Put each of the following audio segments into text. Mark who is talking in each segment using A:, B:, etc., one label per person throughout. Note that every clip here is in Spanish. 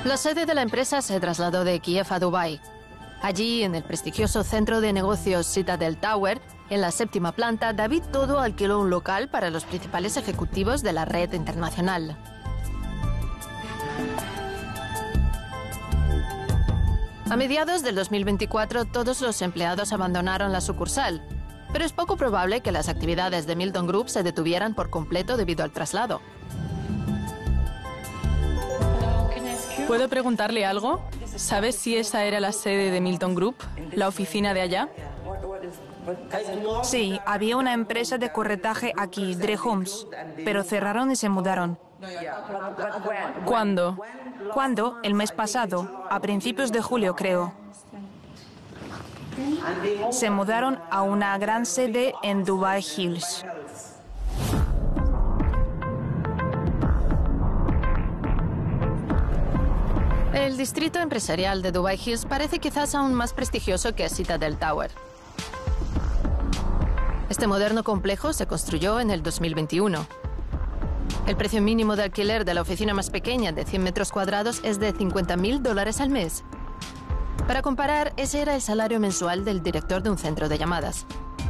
A: La sede de la empresa se trasladó de Kiev a Dubái. Allí, en el prestigioso centro de negocios Citadel Tower, en la 7ª planta, David Todo alquiló un local para los principales ejecutivos de la red internacional. A mediados del 2024, todos los empleados abandonaron la sucursal, pero es poco probable que las actividades de Milton Group se detuvieran por completo debido al traslado.
B: ¿Puedo preguntarle algo? ¿Sabes si esa era la sede de Milton Group, la oficina de allá?
C: Sí, había una empresa de corretaje aquí, Dre Homes, pero cerraron y se mudaron.
B: ¿Cuándo?
C: ¿Cuándo? El mes pasado, a principios de julio, creo. Se mudaron a una gran sede en Dubai Hills.
A: El distrito empresarial de Dubai Hills parece quizás aún más prestigioso que Citadel Tower. Este moderno complejo se construyó en el 2021. El precio mínimo de alquiler de la oficina más pequeña, de 100 metros cuadrados, es de $50.000 al mes. Para comparar, ese era el salario mensual del director de un centro de llamadas.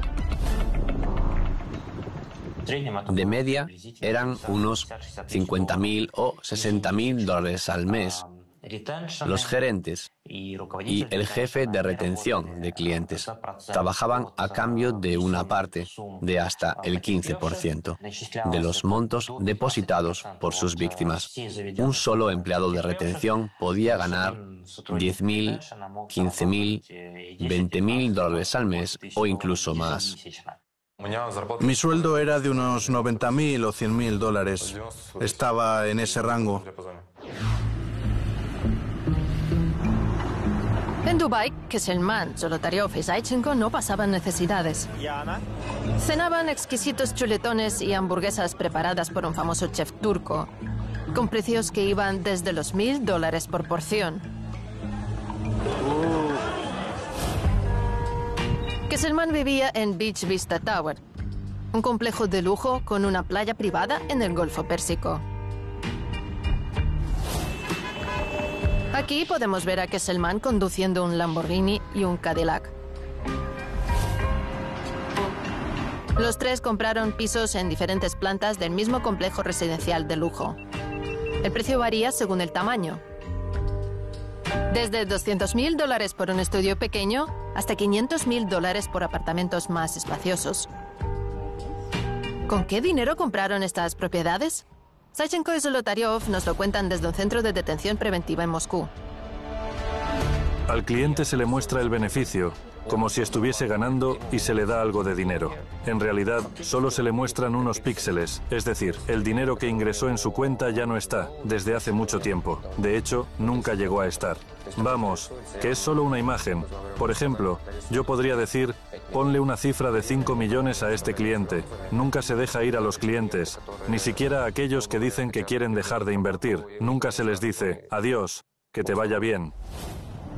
D: De media, eran unos $50.000 o $60.000 al mes. Los gerentes y el jefe de retención de clientes trabajaban a cambio de una parte de hasta el 15% de los montos depositados por sus víctimas. Un solo empleado de retención podía ganar $10.000, $15.000, $20.000 al mes o incluso más.
E: Mi sueldo era de unos $90.000 o $100.000. Estaba en ese rango.
A: En Dubái, Kesselman, Zolotaryov y Zaichenko no pasaban necesidades. Cenaban exquisitos chuletones y hamburguesas preparadas por un famoso chef turco, con precios que iban desde los $1.000 por porción. Kesselman vivía en Beach Vista Tower, un complejo de lujo con una playa privada en el Golfo Pérsico. Aquí podemos ver a Kesselman conduciendo un Lamborghini y un Cadillac. Los tres compraron pisos en diferentes plantas del mismo complejo residencial de lujo. El precio varía según el tamaño. Desde $200.000 por un estudio pequeño hasta $500.000 por apartamentos más espaciosos. ¿Con qué dinero compraron estas propiedades? Zaichenko y Zolotaryov nos lo cuentan desde un centro de detención preventiva en Moscú.
F: Al cliente se le muestra el beneficio, como si estuviese ganando y se le da algo de dinero. En realidad, solo se le muestran unos píxeles, es decir, el dinero que ingresó en su cuenta ya no está, desde hace mucho tiempo. De hecho, nunca llegó a estar. Vamos, que es solo una imagen. Por ejemplo, yo podría decir, ponle una cifra de 5 millones a este cliente. Nunca se deja ir a los clientes, ni siquiera a aquellos que dicen que quieren dejar de invertir. Nunca se les dice, adiós, que te vaya bien.